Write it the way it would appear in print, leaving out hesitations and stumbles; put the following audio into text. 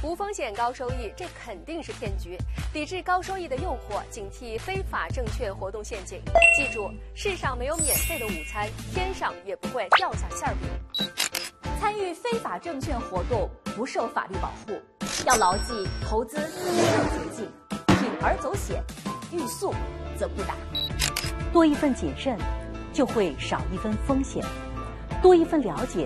无风险高收益，这肯定是骗局。抵制高收益的诱惑，警惕非法证券活动陷阱。记住，世上没有免费的午餐，天上也不会掉下馅饼。 参与非法证券活动不受法律保护，要牢记投资没有捷径，铤而走险，欲速则不达。 多一份谨慎，就会少一分风险；多一份了解，